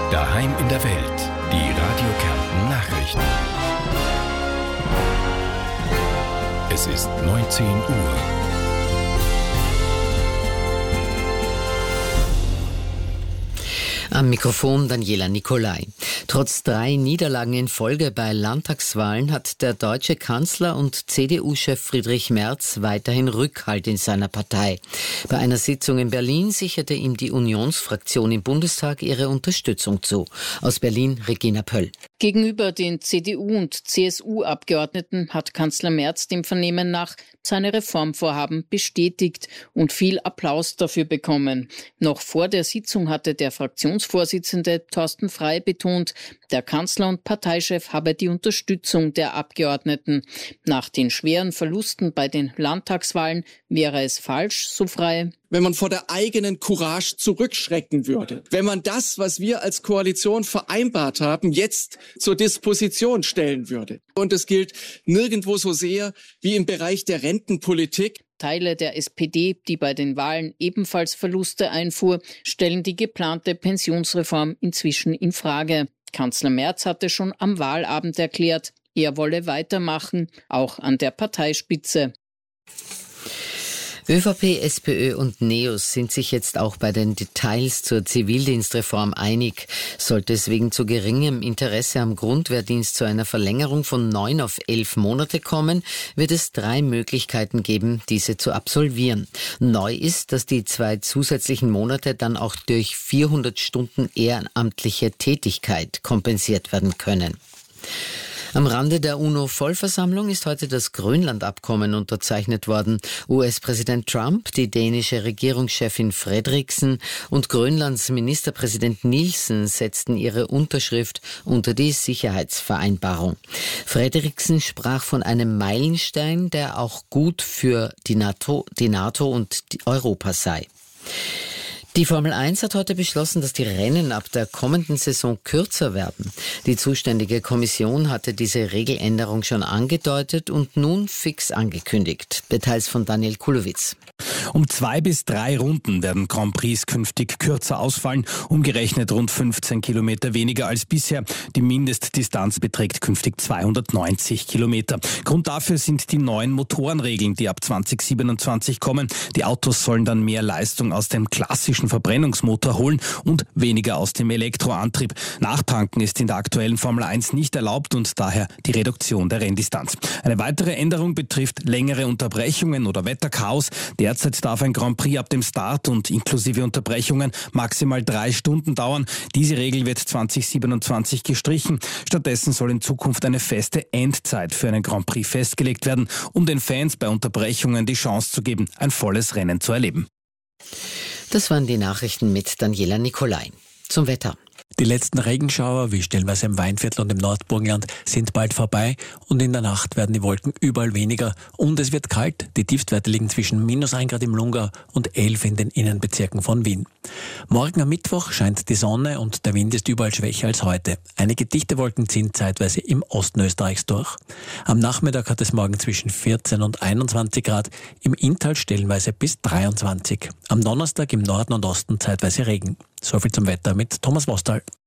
Daheim in der Welt. Die Radio Kärnten Nachrichten. Es ist 19 Uhr. Am Mikrofon Daniela Nicolai. Trotz 3 Niederlagen in Folge bei Landtagswahlen hat der deutsche Kanzler und CDU-Chef Friedrich Merz weiterhin Rückhalt in seiner Partei. Bei einer Sitzung in Berlin sicherte ihm die Unionsfraktion im Bundestag ihre Unterstützung zu. Aus Berlin Regina Pöll. Gegenüber den CDU- und CSU-Abgeordneten hat Kanzler Merz dem Vernehmen nach seine Reformvorhaben bestätigt und viel Applaus dafür bekommen. Noch vor der Sitzung hatte der Fraktionsvorsitzende Thorsten Frey betont, der Kanzler und Parteichef habe die Unterstützung der Abgeordneten. Nach den schweren Verlusten bei den Landtagswahlen wäre es falsch, so Frey, wenn man vor der eigenen Courage zurückschrecken würde. Wenn man das, was wir als Koalition vereinbart haben, jetzt zur Disposition stellen würde. Und es gilt nirgendwo so sehr wie im Bereich der Rentenpolitik. Teile der SPD, die bei den Wahlen ebenfalls Verluste einfuhr, stellen die geplante Pensionsreform inzwischen in Frage. Kanzler Merz hatte schon am Wahlabend erklärt, er wolle weitermachen, auch an der Parteispitze. ÖVP, SPÖ und NEOS sind sich jetzt auch bei den Details zur Zivildienstreform einig. Sollte es wegen zu geringem Interesse am Grundwehrdienst zu einer Verlängerung von 9 auf 11 Monate kommen, wird es 3 Möglichkeiten geben, diese zu absolvieren. Neu ist, dass die 2 zusätzlichen Monate dann auch durch 400 Stunden ehrenamtliche Tätigkeit kompensiert werden können. Am Rande der UNO-Vollversammlung ist heute das Grönland-Abkommen unterzeichnet worden. US-Präsident Trump, die dänische Regierungschefin Frederiksen und Grönlands Ministerpräsident Nielsen setzten ihre Unterschrift unter die Sicherheitsvereinbarung. Frederiksen sprach von einem Meilenstein, der auch gut für die NATO und Europa sei. Die Formel 1 hat heute beschlossen, dass die Rennen ab der kommenden Saison kürzer werden. Die zuständige Kommission hatte diese Regeländerung schon angedeutet und nun fix angekündigt. Details von Daniel Kulowitz. Um 2 bis 3 Runden werden Grand Prix künftig kürzer ausfallen, umgerechnet rund 15 Kilometer weniger als bisher. Die Mindestdistanz beträgt künftig 290 Kilometer. Grund dafür sind die neuen Motorenregeln, die ab 2027 kommen. Die Autos sollen dann mehr Leistung aus dem klassischen Verbrennungsmotor holen und weniger aus dem Elektroantrieb. Nachtanken ist in der aktuellen Formel 1 nicht erlaubt und daher die Reduktion der Renndistanz. Eine weitere Änderung betrifft längere Unterbrechungen oder Wetterchaos. Derzeit darf ein Grand Prix ab dem Start und inklusive Unterbrechungen maximal 3 Stunden dauern. Diese Regel wird 2027 gestrichen. Stattdessen soll in Zukunft eine feste Endzeit für einen Grand Prix festgelegt werden, um den Fans bei Unterbrechungen die Chance zu geben, ein volles Rennen zu erleben. Das waren die Nachrichten mit Daniela Nicolai. Zum Wetter. Die letzten Regenschauer, wie stellenweise im Weinviertel und im Nordburgenland, sind bald vorbei und in der Nacht werden die Wolken überall weniger und es wird kalt. Die Tiefstwerte liegen zwischen -1 Grad im Lungau und 11 in den Innenbezirken von Wien. Morgen am Mittwoch scheint die Sonne und der Wind ist überall schwächer als heute. Einige dichte Wolken ziehen zeitweise im Osten Österreichs durch. Am Nachmittag hat es morgen zwischen 14 und 21 Grad, im Inntal stellenweise bis 23. Am Donnerstag im Norden und Osten zeitweise Regen. Soviel zum Wetter mit Thomas Vostal.